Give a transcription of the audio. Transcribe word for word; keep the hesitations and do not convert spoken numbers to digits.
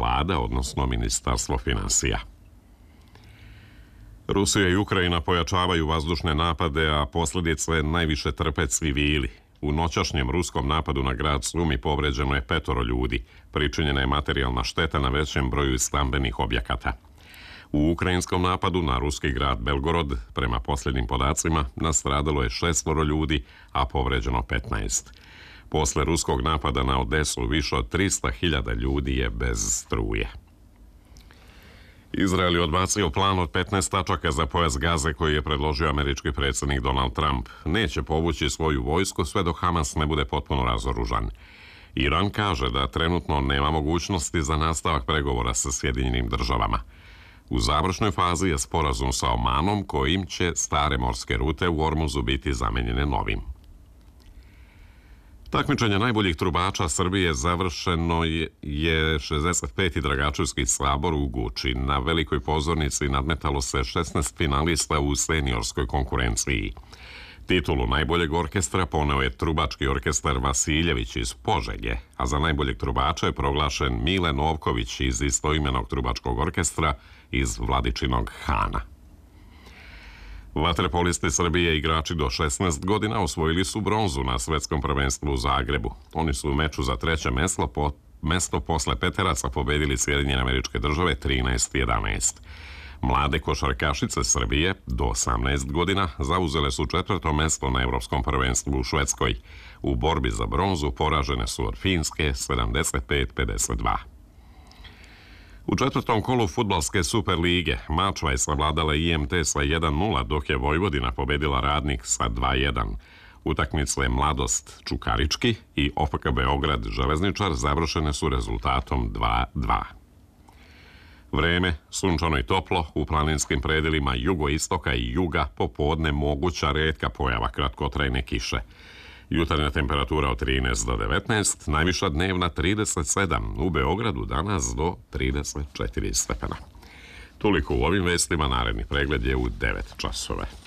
vlada, odnosno Ministarstvo financija. Rusija i Ukrajina pojačavaju vazdušne napade, a posljedice najviše trpe civili. U noćašnjem ruskom napadu na grad Sumi povređeno je petoro ljudi. Pričinjena je materijalna šteta na većem broju stambenih objekata. U ukrajinskom napadu na ruski grad Belgorod, prema posljednjim podacima, nastradalo je šestvoro ljudi, a povređeno petnaest. Posle ruskog napada na Odesu više od trista hiljada ljudi je bez struje. Izrael je odbacio plan od petnaest tačaka za pojas Gaze koji je predložio američki predsjednik Donald Trump. Neće povući svoju vojsku sve dok Hamas ne bude potpuno razoružan. Iran kaže da trenutno nema mogućnosti za nastavak pregovora sa Sjedinjenim državama. U završnoj fazi je sporazum sa Omanom kojim će stare morske rute u Ormuzu biti zamenjene novim. Takmičenje najboljih trubača Srbije završeno je šezdeset peti Dragačevski sabor u Guči. Na velikoj pozornici nadmetalo se šesnaest finalista u seniorskoj konkurenciji. Titulu najboljeg orkestra poneo je trubački orkestar Vasiljević iz Požege, a za najboljeg trubača je proglašen Mile Novković iz istoimenog trubačkog orkestra iz Vladičinog Hana. Vaterpolisti Srbije, igrači do šesnaest godina, osvojili su bronzu na svetskom prvenstvu u Zagrebu. Oni su u meču za treće mesto, po, mesto posle peteraca pobedili Sjedinjene Američke Države trinaest jedanaest. Mlade košarkašice Srbije do osamnaest godina zauzele su četvrto mesto na Evropskom prvenstvu u Švedskoj. U borbi za bronzu poražene su od Finske sedamdeset pet pedeset dva. U četvrtom kolu fudbalske Super lige Mačva je savladala I M T sa jedan nula, dok je Vojvodina pobedila Radnik sa dva jedan. Utakmice Mladost Čukarički i O F K Beograd Železničar završene su rezultatom dva dva. Vreme, sunčano i toplo, u planinskim predelima jugoistoka i juga popodne moguća retka pojava kratkotrajne kiše. Jutarnja temperatura od trinaest do devetnaest, najviša dnevna trideset sedam, u Beogradu danas do trideset četiri stepena. Toliko u ovim vestima, naredni pregled je u devet časova.